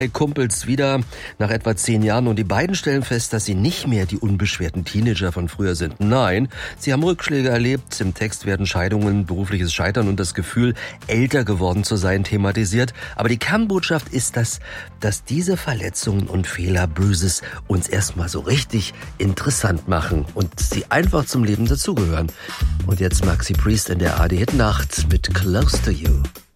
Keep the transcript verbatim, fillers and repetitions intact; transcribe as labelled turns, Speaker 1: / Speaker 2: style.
Speaker 1: Kumpels wieder nach etwa zehn Jahren und die beiden stellen fest, dass sie nicht mehr die unbeschwerten Teenager von früher sind. Nein, sie haben Rückschläge erlebt. Im Text werden Scheidungen, berufliches Scheitern und das Gefühl, älter geworden zu sein, thematisiert. Aber die Kernbotschaft ist, dass, dass diese Verletzungen und Fehler Böses uns erstmal so richtig interessant machen und sie einfach zum Leben dazugehören. Und jetzt Maxi Priest in der A R D Hit Nacht mit Close to You.